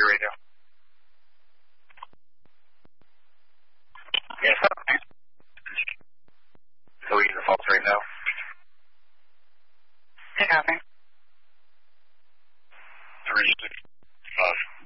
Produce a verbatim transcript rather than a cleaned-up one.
your radio. Yes, okay. So we need the faults right now. Yeah, copy. Three, six, five.